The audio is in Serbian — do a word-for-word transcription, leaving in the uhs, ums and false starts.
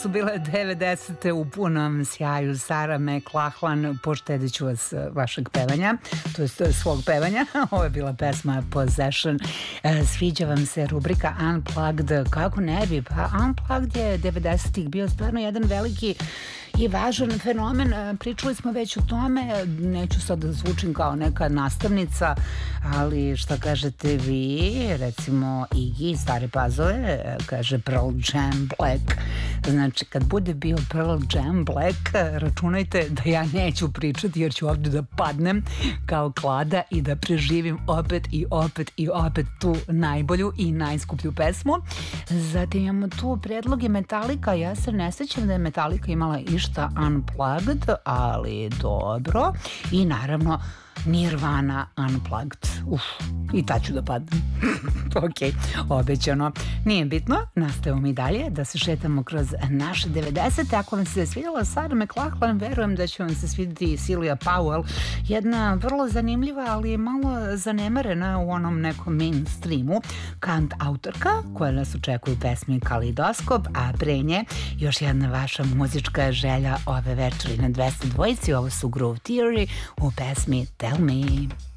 Su bile devedesete u punom sjaju. Sarah McLachlan, poštedit ću vas vašeg pevanja, to je svog pevanja. Ovo je bila pesma Possession. Sviđa vam se rubrika Unplugged? Kako ne bi? Pa Unplugged je devedesetih bio stvarno jedan veliki i važan fenomen. Pričali smo već o tome, neću sad da zvučim kao neka nastavnica, ali šta kažete vi? Recimo Iggy, Stare Pazove, kaže Pearl Jam Black. Znači, kad bude bio Pearl Jam Black, računajte da ja neću pričati jer ću ovdje da padnem kao klada i da preživim opet i opet i opet tu najbolju i najskuplju pesmu. Zatim imamo tu predloge Metallica. Ja se ne sećam da je Metallica imala išta Unplugged, ali dobro. I naravno Nirvana Unplugged. Uf, i ta ću da padnem. Ok, obećano. Nije bitno, nastavimo i dalje da se šetamo kroz naše devedesete. Ako vam se svidjela Sarah McLachlan, verujem da će vam se svidjeti i Celia Powell, jedna vrlo zanimljiva, ali malo zanemarena u onom nekom mainstreamu kant autorka koja nas očekuje u pesmi Kalidoskop, a pre nje još jedna vaša muzička želja ove večeri na dvesta dvojici. Ovo su Groove Theory u pesmi Tell Me.